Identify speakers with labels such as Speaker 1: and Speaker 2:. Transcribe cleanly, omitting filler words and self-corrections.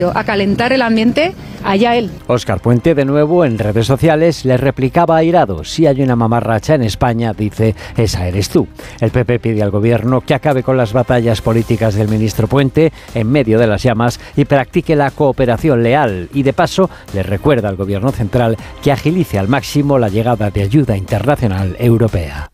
Speaker 1: a calentar el ambiente, allá él.
Speaker 2: Óscar Puente, de nuevo en redes sociales, le replicaba airado: si hay una mamarracha en España, dice, esa eres tú. El PP pide al gobierno que acabe con las batallas políticas del ministro Puente en medio de las llamas y practique la cooperación leal, y de paso le recuerda al gobierno central que agilice al máximo la llegada de ayuda internacional europea.